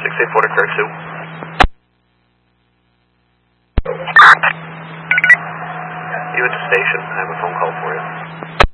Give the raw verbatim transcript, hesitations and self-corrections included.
six eight four to Clear two. You at the station. I have a phone call for you.